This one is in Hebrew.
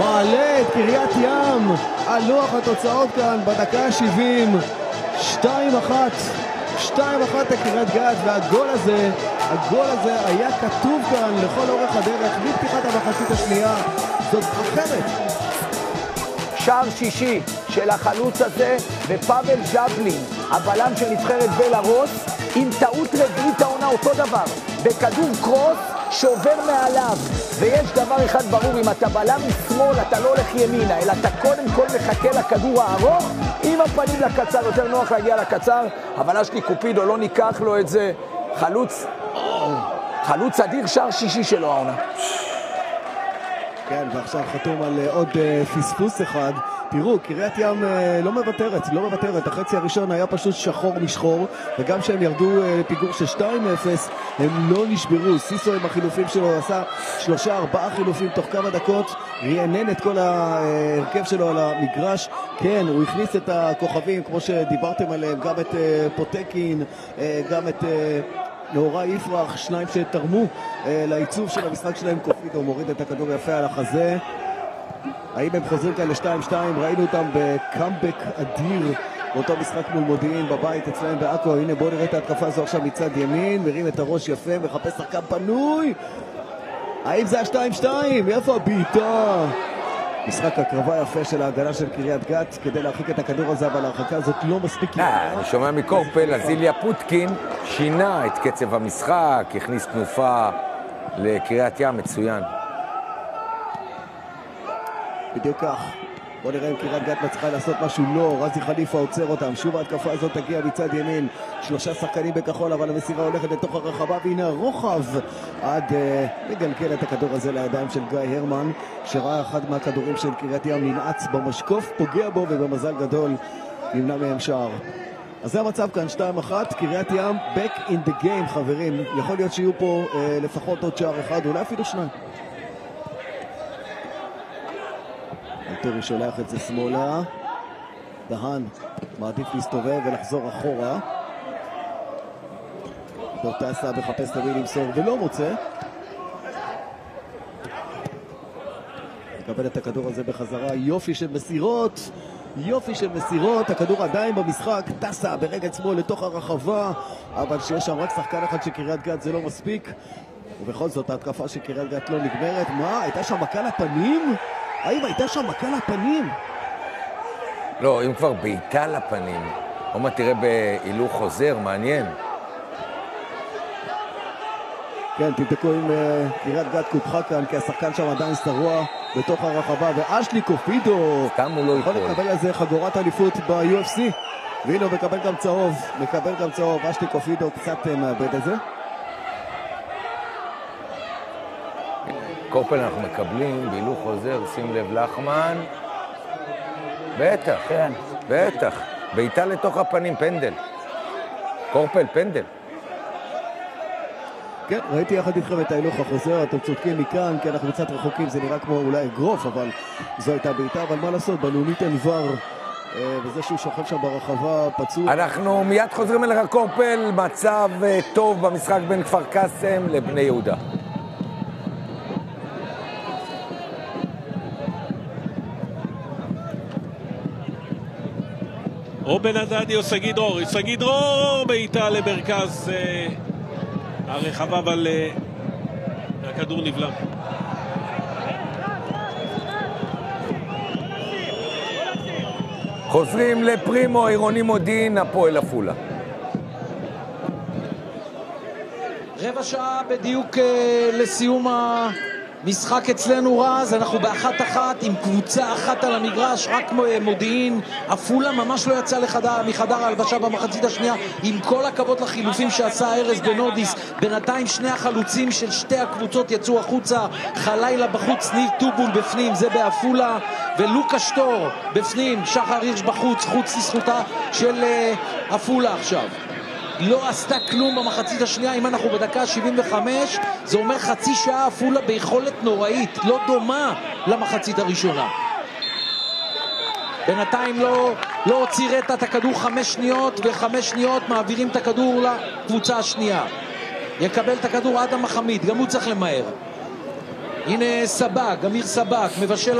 מעלה את קריית ים על לוח התוצאות כאן בדקה ה-70. 2-1 לקריית גת, והגול הזה היה כתוב כאן לכל אורך הדרך מפתיחת המחצית השנייה. זאת אחרת. שער שישי של החלוץ הזה, ופאבל ז'בלין, הבלם של נבחרת בלרוס, עם טעות רביעית העונה, אותו דבר, בכדור קרוס שעובר מעליו. ויש דבר אחד ברור, אם אתה בלם משמאל אתה לא הולך ימינה, אלא אתה קודם כל מחכה לכדור הארוך עם הפנים לקצר, יותר נוח להגיע לקצר. אבל אשלי קופידו לא ניקח לו את זה. חלוץ אדיר, שער שישי שלו העונה. כן, ועכשיו חתום על עוד פספוס אחד. תראו, קריית ים לא מוותרת. החצי הראשון היה פשוט שחור משחור, וגם כשהם ירדו פיגור של 2-0, הם לא נשברו. סיסו עם החילופים שלו עשה 3-4 חילופים תוך כמה דקות, רענן את כל ההרכב שלו על המגרש. כן, הוא הכניס את הכוכבים, כמו שדיברתם עליהם, גם את פוטקין, גם את נאורה יפרח, שניים שתרמו לעיצוב של המשחק שלהם. קופידו מוריד את הכדור יפה על החזה. האם הם חוזרים כאן ל-2-2? ראינו אותם בקאמבק אדיר באותו משחק מול מודיעין בבית אצלהם בעכו. הנה בואו נראה את ההתקפה הזו עכשיו מצד ימין, מרים את הראש יפה, מחפש שחקן פנוי. האם זה ה-2-2? איפה הבעיטה? משחק הקרבה יפה של ההגנה של קריית גת כדי להרחיק את הכדור הזה, אבל ההרחקה הזאת לא מספיק. אני שומע מקורפל, אז איליה פוטקין שינה את קצב המשחק, הכניס תנופה לקריית ים, מצוין. בדיוק כך. בוא נראה אם קריית גת מצליחה לעשות משהו. לא, רזי חליפה עוצר אותם. שוב ההתקפה הזאת תגיע מצד ימין, 3 שחקנים בכחול, אבל המסירה הולכת לתוך הרחבה, והנה הרוחב עד לגלגל את הכדור הזה לידיים של גיא הרמן, שראה אחד מהכדורים של קריית ים ננעץ במשקוף, פוגע בו, ובמזל גדול נמנע מהם שער. אז זה המצב כאן, 2-1, קריית ים back in the game, חברים. יכול להיות שיהיו פה לפחות עוד שער אחד, אולי אפילו 2. אלטורי שולח את זה שמאלה, דהן מעדיף להסתובב ולחזור אחורה. דורטסה מחפש תמיד למסור ולא מוצא. מקבל את הכדור הזה בחזרה, יופי של מסירות, הכדור עדיין במשחק, טסה ברגע שמאל לתוך הרחבה, אבל שיש שם רק שחקן אחד של קריית גת זה לא מספיק, ובכל זאת ההתקפה של קריית גת לא נגמרת. מה? הייתה שם מכה לפנים? האם הייתה שם מכה לפנים? לא, אם כבר בעיטה לפנים. עוד מעט תראה בהילוך חוזר, מעניין. כן, תבדקו אם קריית גת קופחה כאן, כי השחקן שם עדיין שרוע בתוך הרחבה, ואשלי קופידו סתם הוא לא יכול לקבל על זה חגורת אליפות ב-UFC, והנה הוא מקבל גם צהוב. אשלי קופידו קצת מאבד את זה. קורפל אנחנו מקבלים בהילוך חוזר, שים לב לחמן. בטח, כן. בטח. בעיטה לתוך הפנים, פנדל. קורפל, פנדל. כן, ראיתי יחד איתכם את ההילוך החוזר, אתם צודקים מכאן, כי אנחנו קצת רחוקים, זה נראה כמו אולי אגרוף, אבל זו הייתה בעיטה, אבל מה לעשות, בלאומית אין ור, וזה שהוא שוכב שם ברחבה פצוע. אנחנו מיד חוזרים אליך קורפל, מצב טוב במשחק בין כפר קאסם לבני יהודה. רובן עדדי או סגי דרור, בעיטה למרכז הרחבה, אבל הכדור נבלם. חוזרים לפרימו, עירוני מודיעין, הפועל עפולה. רבע שעה בדיוק לסיום המשחק אצלנו רז, אנחנו ב1-1 עם קבוצה אחת על המגרש, רק מודיעין. עפולה ממש לא יצא מחדר ההלבשה במחצית השנייה, עם כל הכבוד לחילופים שעשה ארז בנודיס. בינתיים שני החלוצים של שתי הקבוצות יצאו החוצה, חלילה בחוץ, ניב טובול בפנים, זה בעפולה, ולוקה שטור בפנים, שחר הירש בחוץ, חוץ לזכותה של עפולה עכשיו. לא עשתה כלום במחצית השנייה. אם אנחנו בדקה 75, זה אומר חצי שעה עפולה ביכולת נוראית, לא דומה למחצית הראשונה. בינתיים לא הוציא רטה את הכדור 5 שניות, ו5 שניות מעבירים את הכדור לקבוצה השנייה. יקבל את הכדור אדם מחמיד, גם הוא צריך למהר. הנה סבק, אמיר סבק מבשל